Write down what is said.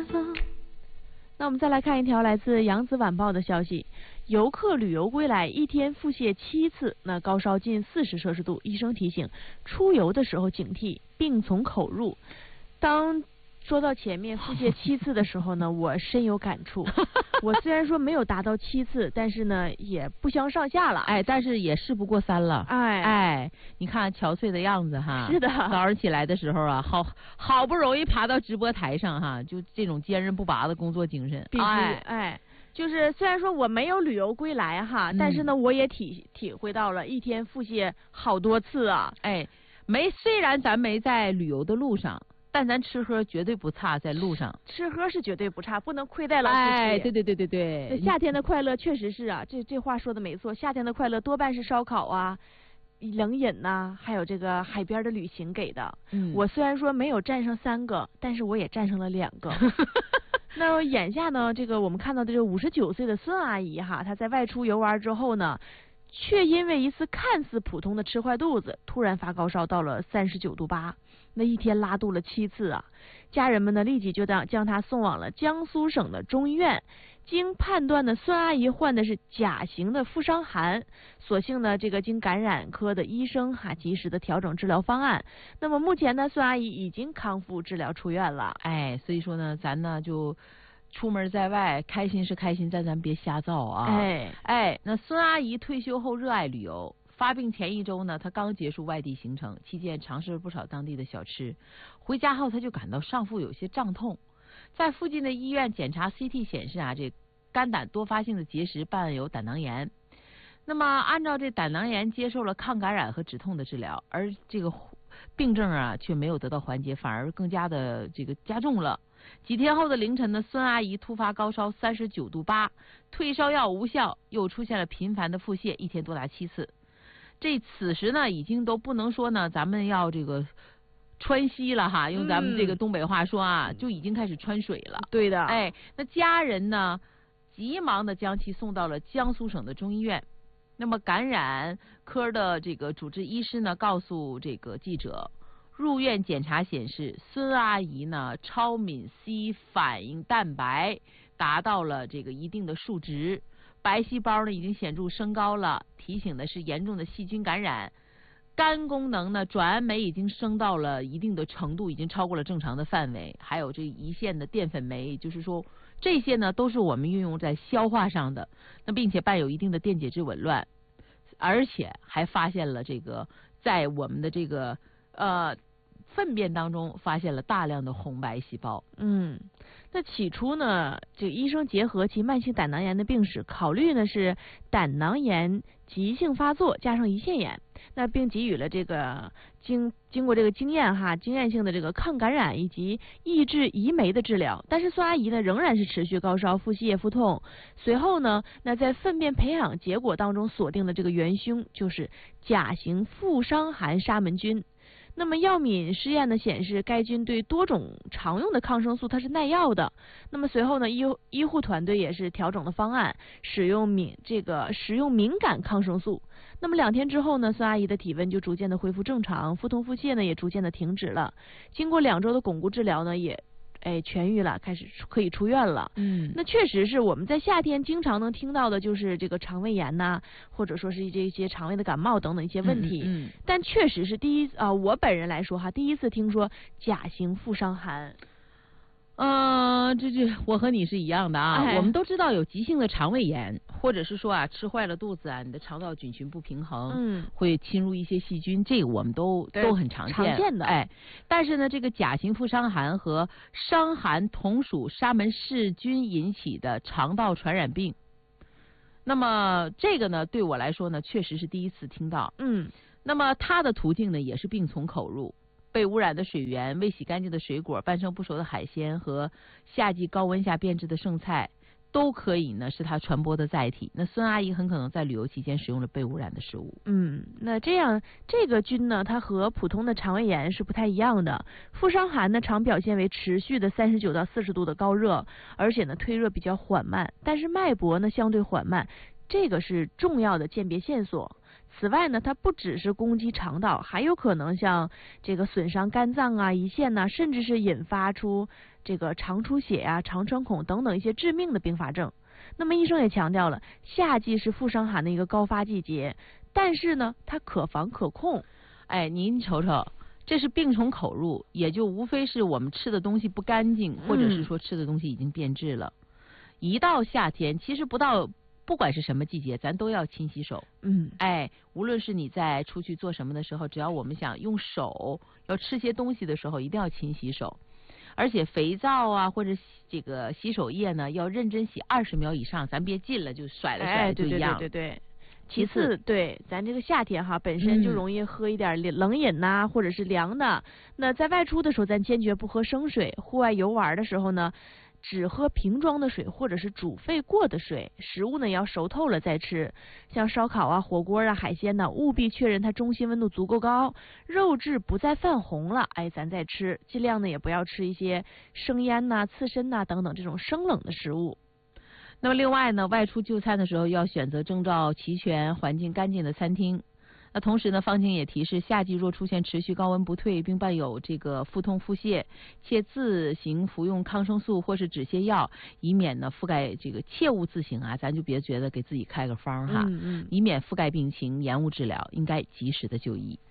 那我们再来看一条来自扬子晚报的消息，游客旅游归来一天腹泻7次，那高烧近40摄氏度，医生提醒出游的时候警惕，病从口入。当说到前面腹泻7次的时候呢，我深有感触。我虽然说没有达到7次，但是呢也不相上下了。 哎，但是也事不过3了。哎，你看憔悴的样子哈。 是的。 早上起来的时候啊，好不容易爬到直播台上哈，就这种坚韧不拔的工作精神。 就是虽然说我没有旅游归来哈，但是呢我也体会到了一天腹泻好多次啊。 哎，虽然咱没在旅游的路上。但咱吃喝绝对不差，在路上吃喝是绝对不差，不能亏待老司机。 哎，对， 夏天的快乐确实是啊，这话说的没错，夏天的快乐多半是烧烤啊、冷饮呐、还有这个海边的旅行给的。我虽然说没有占上3个，但是我也占上了2个。那眼下呢，这个我们看到的这59岁的孙阿姨哈，她在外出游玩之后呢，却因为一次看似普通的吃坏肚子，突然发高烧到了39度8。那一天拉肚了7次啊！家人们呢立即就将她送往了江苏省的中医院。经判断呢，孙阿姨患的是甲型的腹伤寒。所幸呢，这个经感染科的医生及时的调整治疗方案。那么目前呢，孙阿姨已经康复治疗出院了。 哎，所以说呢，咱呢就出门在外，开心是开心，但咱别瞎造啊！那孙阿姨退休后热爱旅游。发病前1周呢，他刚结束外地行程，期间尝试了不少当地的小吃。回家后，他就感到上腹有些胀痛，在附近的医院检查 CT 显示这肝胆多发性的结石伴有胆囊炎。那么按照这胆囊炎接受了抗感染和止痛的治疗，而这个病症却没有得到缓解，反而更加的这个加重了。几天后的凌晨呢，孙阿姨突发高烧39度8，退烧药无效，又出现了频繁的腹泻，一天多达7次。此时呢，已经都不能说呢，咱们要这个川西了哈，用咱们这个东北话说啊，就已经开始穿水了。 对的。 哎，那家人呢，急忙的将其送到了江苏省的中医院。那么感染科的这个主治医师呢，告诉这个记者，入院检查显示，孙阿姨呢超敏 C 反应蛋白达到了这个一定的数值。白细胞呢已经显著升高了，提醒的是严重的细菌感染。肝功能呢转氨酶已经升到了一定的程度，已经超过了正常的范围。还有这胰腺的淀粉酶，就是说这些呢都是我们运用在消化上的，那并且伴有一定的电解质紊乱，而且还发现了这个在我们的这个粪便当中发现了大量的红白细胞。 那起初呢，这个医生结合其慢性胆囊炎的病史，考虑呢是胆囊炎急性发作加上胰腺炎，那并给予了这个经过这个经验性的这个抗感染以及抑制胰酶的治疗。但是孙阿姨呢仍然是持续高烧、腹泻、腹痛。随后呢，那在粪便培养结果当中锁定了这个元凶，就是甲型腹伤寒沙门菌。那么药品试验呢显示，该菌对多种常用的抗生素它是耐药的。那么随后呢，医护团队也是调整了方案，使用敏感抗生素。那么2天之后呢，孙阿姨的体温就逐渐的恢复正常，腹痛腹泻呢也逐渐的停止了。经过2周的巩固治疗呢，也痊愈了，开始可以出院了。那确实是我们在夏天经常能听到的，就是这个肠胃炎呐，或者说是这些肠胃的感冒等等一些问题。但确实是我本人来说第一次听说甲型腹伤寒。 我和你是一样的啊。我们都知道有急性的肠胃炎，或者是说吃坏了肚子你的肠道菌群不平衡，会侵入一些细菌，这个我们都很常见的。但是呢，这个甲型腹伤寒和伤寒同属沙门氏菌引起的肠道传染病。那么这个呢，对我来说呢，确实是第一次听到。那么它的途径呢，也是病从口入。被污染的水源、未洗干净的水果、半生不熟的海鲜和夏季高温下变质的剩菜，都可以呢是它传播的载体。那孙阿姨很可能在旅游期间使用了被污染的食物。 那这个菌呢，它和普通的肠胃炎是不太一样的。腹伤寒呢，常表现为持续的39到40度的高热，而且呢退热比较缓慢，但是脉搏呢相对缓慢，这个是重要的鉴别线索。 此外呢，它不只是攻击肠道，还有可能像这个损伤肝脏啊、胰腺呐，甚至是引发出这个肠出血啊、肠穿孔等等一些致命的并发症。那么医生也强调了，夏季是副伤寒的一个高发季节，但是呢，它可防可控。 哎，您瞅瞅，这是病从口入，也就无非是我们吃的东西不干净，或者是说吃的东西已经变质了。一到夏天，其实不管是什么季节，咱都要勤洗手。哎，无论是你在出去做什么的时候，只要我们想用手要吃些东西的时候，一定要勤洗手。而且肥皂啊，或者这个洗手液呢，要认真洗20秒以上，咱别进了就甩了甩了就一样。 对。其次，对咱这个夏天哈，本身就容易喝一点冷饮呐，或者是凉的。那在外出的时候，咱坚决不喝生水；户外游玩的时候呢，只喝瓶装的水或者是煮沸过的水。食物呢要熟透了再吃，像烧烤啊、火锅啊、海鲜呢，务必确认它中心温度足够高，肉质不再泛红了，哎，咱再吃。尽量呢也不要吃一些生腌呐、刺身呐等等这种生冷的食物。 那么另外呢，外出就餐的时候要选择证照齐全、环境干净的餐厅。那同时呢，方晴也提示，夏季若出现持续高温不退，并伴有这个腹痛、腹泻，且自行服用抗生素或是止泻药，以免呢覆盖这个，切勿自行啊，咱就别觉得给自己开个方哈，以免覆盖病情，延误治疗，应该及时的就医。